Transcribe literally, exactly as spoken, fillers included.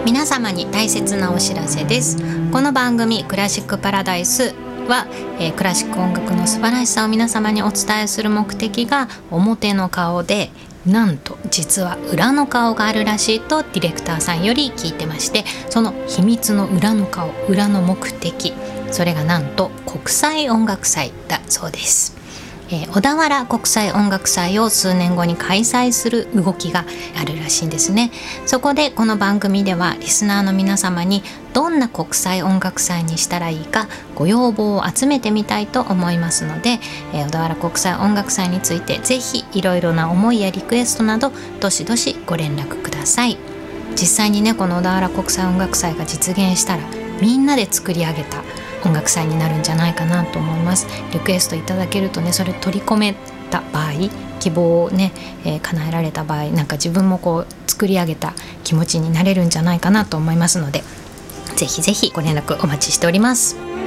皆様に大切なお知らせです。この番組クラシックパラダイスは、えー、クラシック音楽の素晴らしさを皆様にお伝えする目的が表の顔で、なんと実は裏の顔があるらしいとディレクターさんより聞いてまして、その秘密の裏の顔、裏の目的、それがなんと国際音楽祭だそうです。えー、小田原国際音楽祭を数年後に開催する動きがあるらしいんですね。そこでこの番組ではリスナーの皆様にどんな国際音楽祭にしたらいいかご要望を集めてみたいと思いますので、えー、小田原国際音楽祭についてぜひいろいろな思いやリクエストなどどしどしご連絡ください。実際にね、この小田原国際音楽祭が実現したらみんなで作り上げた音楽祭になるんじゃないかなと思います。リクエストいただけるとね、それ取り込めた場合、希望をね、えー、叶えられた場合、なんか自分もこう作り上げた気持ちになれるんじゃないかなと思いますので、ぜひぜひご連絡お待ちしております。